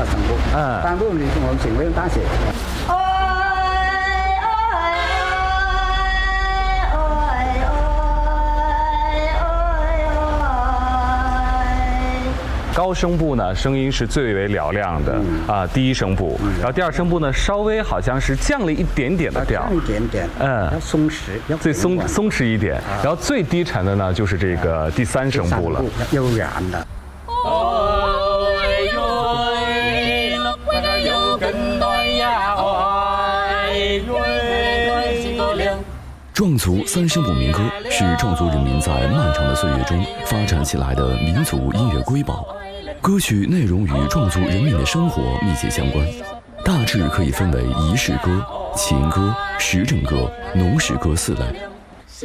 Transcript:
声部。单部呢，我们请不用大写。 高声部呢，声音是最为嘹亮的第一声部，然后第二声部呢，稍微好像是降了一点点的调， 降一点点，要松弛，要最松弛一点，然后最低沉的呢，就是这个第三声部了， 悠然的。 壮族三声部民歌是壮族人民在漫长的岁月中发展起来的民族音乐瑰宝。歌曲内容与壮族人民的生活密切相关，大致可以分为仪式歌、情歌、时政歌、农事歌4类。